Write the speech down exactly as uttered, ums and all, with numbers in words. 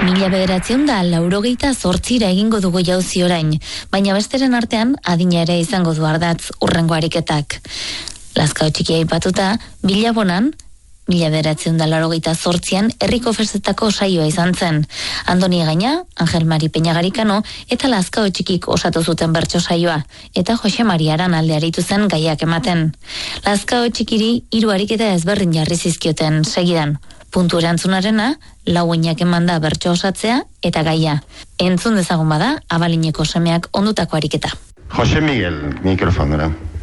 Mila bederatziehun da laurogeita zortzira egingo dugu jauzi orain, baina besteren artean adina ere izango du ardatz urrengo ariketak. Lazkao txikia aipatuta, Bilabonan, mila bederatziehun da laurogeita zortzian herriko festetako saioa izan zen. Andoni Gaina, Angel Mari Peñagarikano eta Lazkao txikik osatu zuten bertso saioa, eta Jose Mari Aranalde aritu zen gaiak ematen. Lazkao txikiri hiru ariketa ezberdin jarri zizkioten segidan. Puntu erantzunarena, lau oinak emanda bertso osatzea eta gaia. Entzun dezagun bada, Abalineko semeak ondutako ariketa. Jose Miguel, mikrofonera.